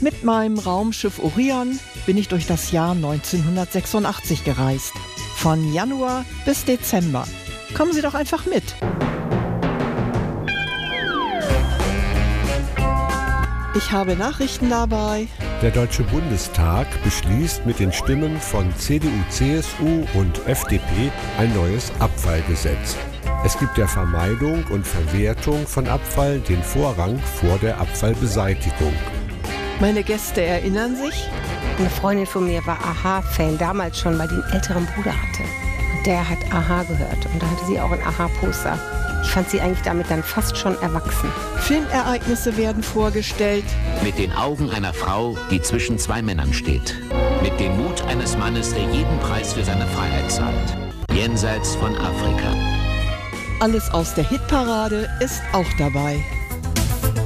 Mit meinem Raumschiff Orion bin ich durch das Jahr 1986 gereist. Von Januar bis Dezember. Kommen Sie doch einfach mit. Ich habe Nachrichten dabei. Der Deutsche Bundestag beschließt mit den Stimmen von CDU, CSU und FDP ein neues Abfallgesetz. Es gibt der Vermeidung und Verwertung von Abfall den Vorrang vor der Abfallbeseitigung. Meine Gäste erinnern sich? Eine Freundin von mir war Aha-Fan, damals schon, weil die einen älteren Bruder hatte. Und der hat Aha gehört und da hatte sie auch ein Aha-Poster. Ich fand sie eigentlich damit dann fast schon erwachsen. Filmereignisse werden vorgestellt. Mit den Augen einer Frau, die zwischen zwei Männern steht. Mit dem Mut eines Mannes, der jeden Preis für seine Freiheit zahlt. Jenseits von Afrika. Alles aus der Hitparade ist auch dabei.